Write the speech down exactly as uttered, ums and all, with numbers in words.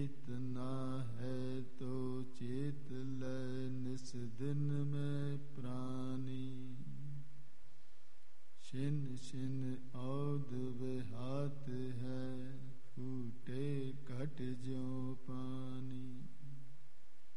चेतना है तो चेत ले निस दिन में प्राणी। छिन छिन औद विहात है फूटे घट ज्यों पानी।